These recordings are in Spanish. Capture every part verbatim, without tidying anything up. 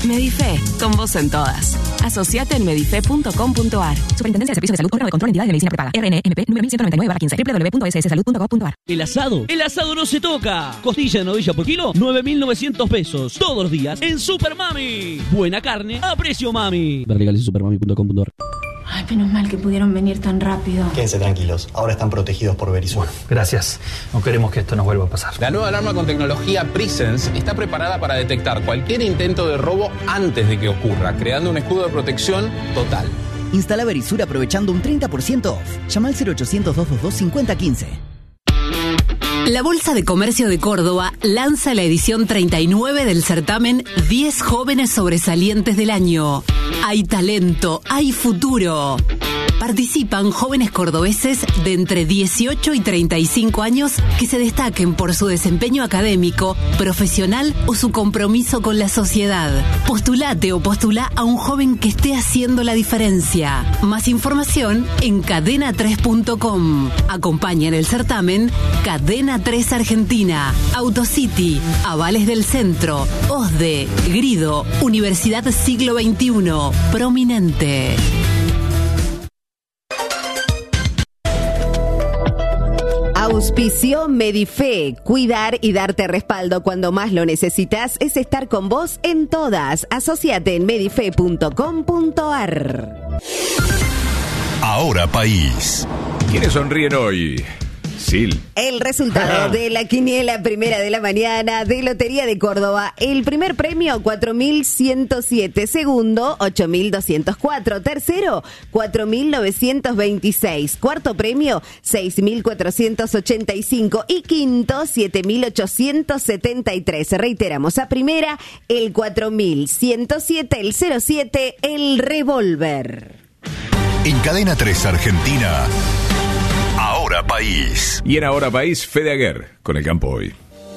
Medife, con vos en todas. Asociate en medife punto com punto ar. Superintendencia de Servicios de Salud, órgano de control, entidades de medicina prepaga. R N M P número mil ciento noventa y nueve barra quince. doble u doble u doble u punto s s salud punto gov punto ar. El asado, el asado no se toca. Costilla de novilla por kilo, nueve mil novecientos pesos. Todos los días en Super Mami. Buena carne a precio mami. Ver legales en supermami punto com punto ar. Ay, menos mal que pudieron venir tan rápido. Quédense tranquilos, ahora están protegidos por Verisur. Bueno, gracias. No queremos que esto nos vuelva a pasar. La nueva alarma con tecnología Presence está preparada para detectar cualquier intento de robo antes de que ocurra, creando un escudo de protección total. Instala Verisur aprovechando un treinta por ciento off. Llama al cero ochocientos, doscientos veintidós, cincuenta quince. La Bolsa de Comercio de Córdoba lanza la edición treinta y nueve del certamen diez jóvenes sobresalientes del año. Hay talento, hay futuro. Participan jóvenes cordobeses de entre dieciocho y treinta y cinco años que se destaquen por su desempeño académico, profesional o su compromiso con la sociedad. Postulate o postula a un joven que esté haciendo la diferencia. Más información en cadena tres punto com. Acompaña en el certamen Cadena tres Argentina, Autocity, Avales del Centro, O S D E, Grido, Universidad Siglo veintiuno, Prominente. Auspicio Medife. Cuidar y darte respaldo cuando más lo necesitas es estar con vos en todas. Asociate en medife punto com punto ar. Ahora País. ¿Quiénes sonríen hoy? Sil. El resultado de la quiniela primera de la mañana de Lotería de Córdoba. El primer premio, cuatro mil ciento siete. Segundo, ocho mil doscientos cuatro. Tercero, cuatro mil novecientos veintiséis. Cuarto premio, seis mil cuatrocientos ochenta y cinco. Y quinto, siete mil ochocientos setenta y tres. Reiteramos, a primera, el cuatro mil ciento siete, el cero siete, el revólver. En Cadena tres Argentina, Ahora País. Y en Ahora País, Fede Aguer, con el campo hoy.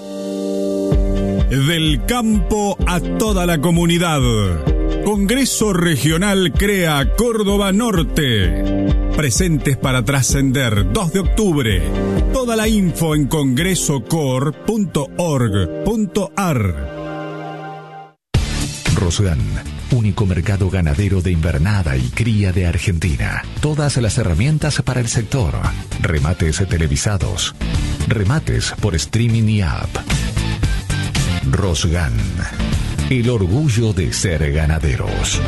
Del campo a toda la comunidad. Congreso Regional crea Córdoba Norte. Presentes para trascender, dos de octubre. Toda la info en congreso cor punto org punto ar. Rosgan, único mercado ganadero de invernada y cría de Argentina. Todas las herramientas para el sector. Remates televisados. Remates por streaming y app. Rosgan, el orgullo de ser ganaderos.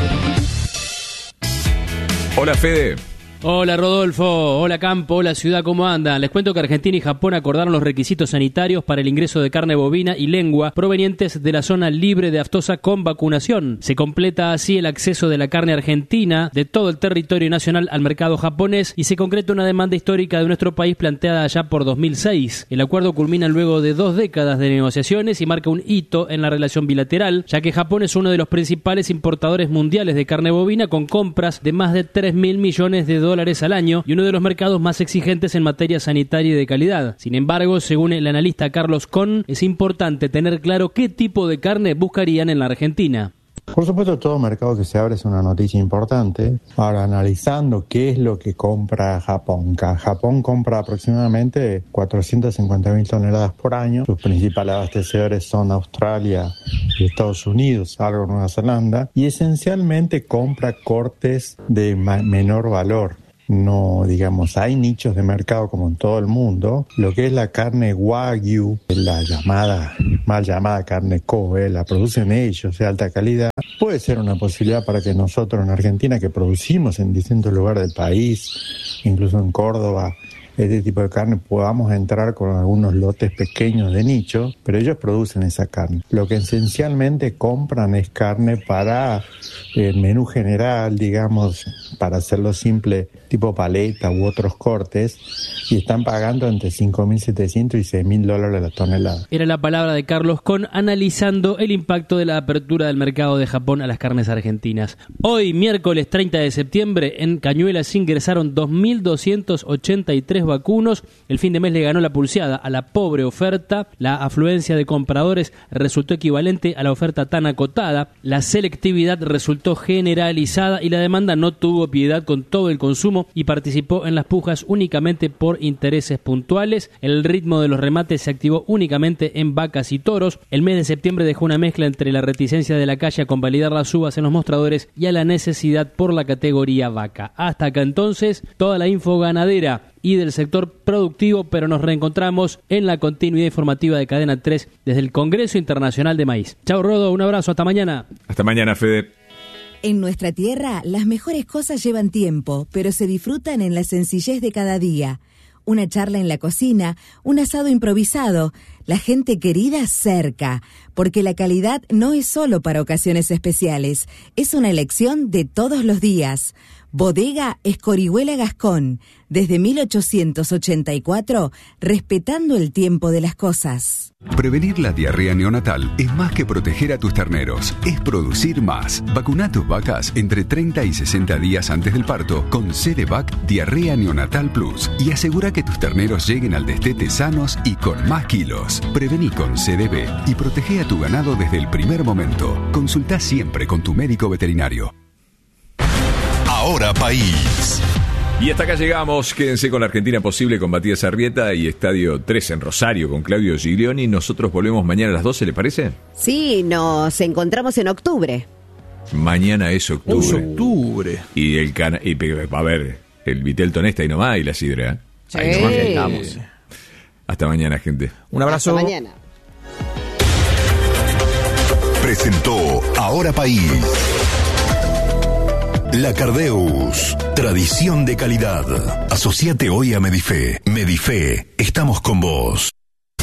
Hola, Fede. Hola Rodolfo, hola Campo, hola Ciudad, ¿cómo andan? Les cuento que Argentina y Japón acordaron los requisitos sanitarios para el ingreso de carne bovina y lengua provenientes de la zona libre de aftosa con vacunación. Se completa así el acceso de la carne argentina de todo el territorio nacional al mercado japonés y se concreta una demanda histórica de nuestro país planteada allá por dos mil seis. El acuerdo culmina luego de dos décadas de negociaciones y marca un hito en la relación bilateral, ya que Japón es uno de los principales importadores mundiales de carne bovina con compras de más de tres mil millones de dólares dólares al año y uno de los mercados más exigentes en materia sanitaria y de calidad. Sin embargo, según el analista Carlos Con, es importante tener claro qué tipo de carne buscarían en la Argentina. Por supuesto, todo mercado que se abre es una noticia importante. Ahora, analizando qué es lo que compra Japón. Japón compra aproximadamente cuatrocientas cincuenta mil toneladas por año. Sus principales abastecedores son Australia y Estados Unidos, algo Nueva Zelanda. Y esencialmente compra cortes de ma- menor valor. No, digamos, hay nichos de mercado como en todo el mundo. Lo que es la carne Wagyu, la llamada, mal llamada carne Kobe, la producen ellos de alta calidad. Puede ser una posibilidad para que nosotros en Argentina, que producimos en distintos lugares del país, incluso en Córdoba, este tipo de carne, podamos entrar con algunos lotes pequeños de nicho, pero ellos producen esa carne. Lo que esencialmente compran es carne para el menú general, digamos, para hacerlo simple, tipo paleta u otros cortes, y están pagando entre cinco mil setecientos y seis mil dólares la tonelada. Era la palabra de Carlos Con analizando el impacto de la apertura del mercado de Japón a las carnes argentinas. Hoy, miércoles treinta de septiembre, en Cañuelas ingresaron dos mil doscientos ochenta y tres millones vacunos. El fin de mes le ganó la pulseada a la pobre oferta. La afluencia de compradores resultó equivalente a la oferta tan acotada. La selectividad resultó generalizada y la demanda no tuvo piedad con todo el consumo y participó en las pujas únicamente por intereses puntuales. El ritmo de los remates se activó únicamente en vacas y toros. El mes de septiembre dejó una mezcla entre la reticencia de la calle a convalidar las uvas en los mostradores y a la necesidad por la categoría vaca. Hasta acá entonces toda la info ganadera y del sector productivo, pero nos reencontramos en la continuidad informativa de Cadena tres desde el Congreso Internacional de Maíz. Chao Rodo, un abrazo, hasta mañana. Hasta mañana, Fede. En nuestra tierra, las mejores cosas llevan tiempo, pero se disfrutan en la sencillez de cada día. Una charla en la cocina, un asado improvisado, la gente querida cerca, porque la calidad no es solo para ocasiones especiales, es una elección de todos los días. Bodega Escorihuela Gascón, desde mil ochocientos ochenta y cuatro, respetando el tiempo de las cosas. Prevenir la diarrea neonatal es más que proteger a tus terneros, es producir más. Vacuna a tus vacas entre treinta y sesenta días antes del parto con Cedevac Diarrea Neonatal Plus y asegura que tus terneros lleguen al destete sanos y con más kilos. Prevení con C D B y protege a tu ganado desde el primer momento. Consulta siempre con tu médico veterinario. Ahora País. Y hasta acá llegamos. Quédense con la Argentina Posible con Matías Arrieta y Estadio tres en Rosario con Claudio Giglioni. Nosotros volvemos mañana a las doce, ¿le parece? Sí, nos encontramos en octubre. Mañana es octubre. Es octubre. Y el cana y va a ver el Vitelton está ahí nomás y la sidra. Sí. Ahí nomás estamos. Hasta mañana, gente. Un abrazo. Hasta mañana. Presentó Ahora País. La Cardeus, tradición de calidad. Asociate hoy a Medife. Medife, estamos con vos.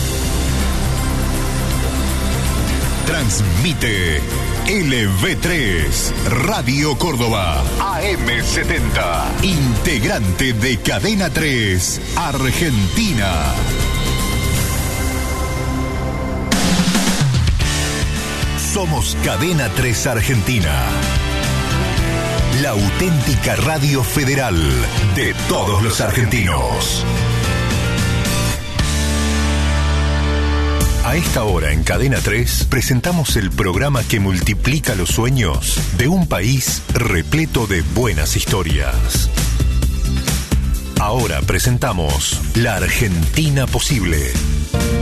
Transmite L V tres, Radio Córdoba, A M setenta, integrante de Cadena tres, Argentina. Somos Cadena tres Argentina. La auténtica radio federal de todos los argentinos. A esta hora en Cadena tres presentamos el programa que multiplica los sueños de un país repleto de buenas historias. Ahora presentamos La Argentina Posible.